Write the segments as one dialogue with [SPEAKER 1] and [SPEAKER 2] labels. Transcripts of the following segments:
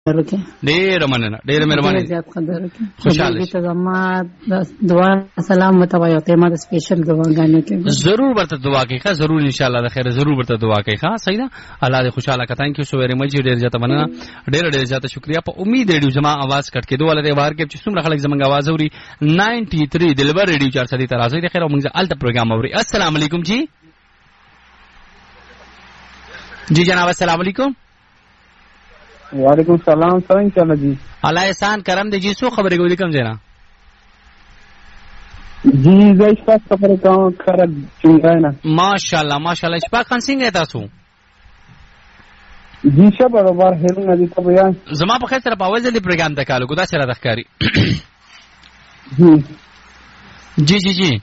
[SPEAKER 1] ډېره مننه، ډېره مهرباني. خوشاله شئ.
[SPEAKER 2] دعا سلام متوایو ته ما د سپیشل دعاګانې کې
[SPEAKER 1] ضرور ورته دعا کوي ښه، ضرور ان شاء الله د خیر ضرور ورته دعا کوي ښه. صحیح ده. الله دې خوشاله کړي. تانک یو سو ویری مچ. ډېر زیاته مننه، ډېر زیاته شکریا. په امید ریډیو زما आवाज کټ کېدو ولې بهر کې چې څومره خلک زمونږ आवाज اوري 93 دلبر ریډیو 4 ته راځي د خیر او موږ الته پروګرام اوري. السلام علیکم جی. جی جناب السلام علیکم.
[SPEAKER 3] وعلیکم السلام. څنګه چل جی؟
[SPEAKER 1] الله احسان کرم دې جی. سو خبرې کوي کوم ځای نه؟
[SPEAKER 3] جی زه شپږ خبرې کوم خره څنګه نه.
[SPEAKER 1] ماشاءالله ماشاءالله. شپږ خان څنګه تاسو؟
[SPEAKER 3] جی شپه بار هرونه دي ته بیان.
[SPEAKER 1] زما په خیر سره په اول ځل پروګرام ته کالو ګدا سره دښکاری. جی جی جی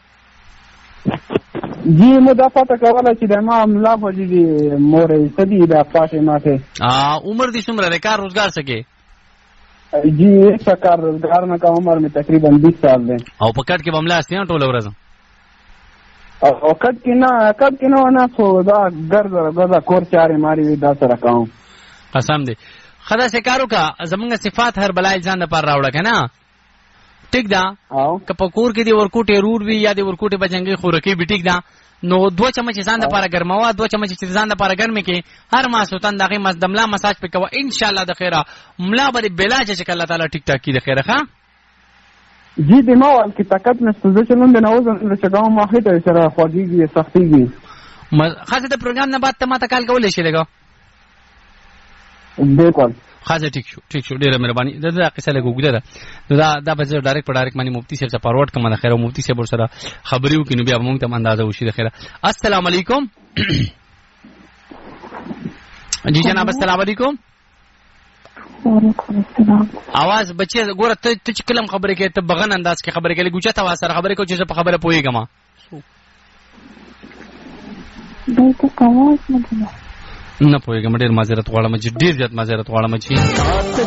[SPEAKER 3] جی مدافعت کوله چې د ما املا په دې مورې سدي د پاتې ماته
[SPEAKER 1] عمر دې څومره کار روزګار سکے؟
[SPEAKER 3] جی څه کار روزګار نه کوم، عمر می تقریبا 20 سال دی.
[SPEAKER 1] او په کټ کې بملا استیا ټول ورځ؟
[SPEAKER 3] او کټ کې نه خو دا ګرځه کور چارې ماری دا سره کوم.
[SPEAKER 1] قسم دې خدا سے کارو کا زمونږ صفات هر بلای ځان د پر راوړه کنه. ټیک دا که په کور کې دی ورکوټه رور وی یا دی ورکوټه بجنګي خورکی به ټیک دا. نو 2 چمچ ځان د لپاره ګرموا، 2 چمچ ځان د لپاره ګرمه کې هر ما سوتن دغه مزدملا مساج په کوه ان شاء الله د خیره ملا بری بلا چې الله تعالی ټیک ټاک کی د خیره ښا.
[SPEAKER 3] جی د ما ول کې طاقت نشته چې نن نه وزن چې کوم واحد سره خوږیږي سختيږي.
[SPEAKER 1] خاصه د پروګرام نه بعد ته ما تکال کولې شي لګو.
[SPEAKER 3] بالکل
[SPEAKER 1] خاصه ټیک شو ډیره مهرباني. دا قصه له ګوګله ده. دا به زه ډایرکټ باندې مفتی صاحب ته فارورډ کوم. د خیره مفتی صاحب سره خبرې وکړو بیا موږ ته اندازه وشي د خیره. السلام علیکم. جی جناب السلام علیکم.
[SPEAKER 4] وعلیکم السلام.
[SPEAKER 1] आवाज بچي ګوره ته چې کلم خبرې کې ته بغن انداز کې خبرې کې ګوچا ته واسره خبرې کو چې په خبره پويګم.
[SPEAKER 4] دته کاواز نه
[SPEAKER 1] نه پوهېږم. ډېر معذرت غواړم چې ډېر زیات معذرت غواړم چې